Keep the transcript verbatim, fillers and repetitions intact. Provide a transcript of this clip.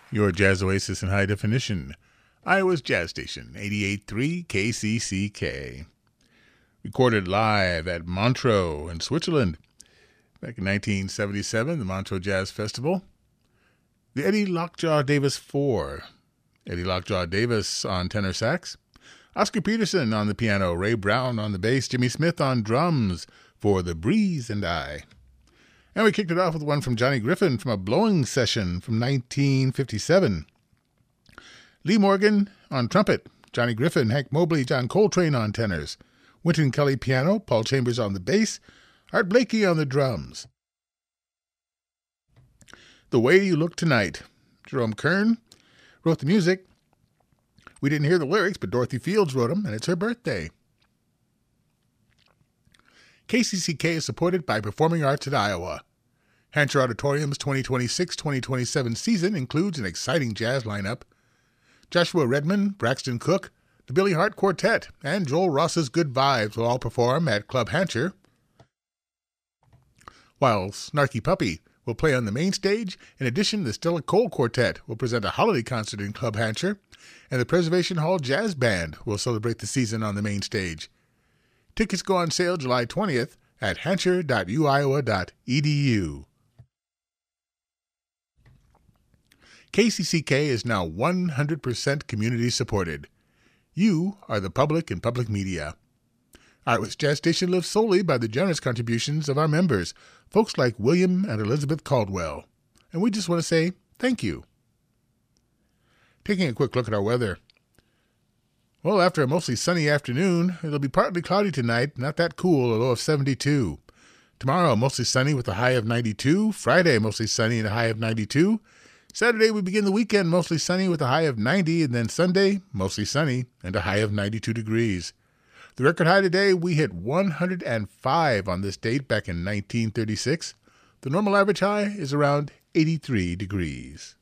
Your Jazz Oasis in high definition. Iowa's Jazz Station, eighty-eight point three K C C K. Recorded live at Montreux in Switzerland. Back in nineteen seventy-seven, the Montreux Jazz Festival. The Eddie Lockjaw Davis Four. Eddie Lockjaw Davis on tenor sax. Oscar Peterson on the piano. Ray Brown on the bass. Jimmy Smith on drums for The Breeze and I. And we kicked it off with one from Johnny Griffin from a blowing session from nineteen fifty-seven. Lee Morgan on trumpet, Johnny Griffin, Hank Mobley, John Coltrane on tenors, Wynton Kelly piano, Paul Chambers on the bass, Art Blakey on the drums. The Way You Look Tonight, Jerome Kern wrote the music. We didn't hear the lyrics, but Dorothy Fields wrote them, and it's her birthday. K C C K is supported by Performing Arts at Iowa. Hancher Auditorium's twenty twenty-six twenty twenty-seven season includes an exciting jazz lineup. Joshua Redman, Braxton Cook, the Billy Hart Quartet, and Joel Ross's Good Vibes will all perform at Club Hancher, while Snarky Puppy will play on the main stage. In addition, the Stella Cole Quartet will present a holiday concert in Club Hancher, and the Preservation Hall Jazz Band will celebrate the season on the main stage. Tickets go on sale July twentieth at hancher dot u iowa dot e d u. K C C K is now one hundred percent community supported. You are the public and public media. Iowa's Jazz Station lives solely by the generous contributions of our members, folks like William and Elizabeth Caldwell. And we just want to say thank you. Taking a quick look at our weather. Well, after a mostly sunny afternoon, it'll be partly cloudy tonight, not that cool, a low of seventy-two. Tomorrow, mostly sunny with a high of ninety-two. Friday, mostly sunny and a high of ninety-two. Saturday, we begin the weekend mostly sunny with a high of ninety, and then Sunday, mostly sunny and a high of ninety-two degrees. The record high today, we hit one hundred five on this date back in nineteen thirty-six. The normal average high is around eighty-three degrees.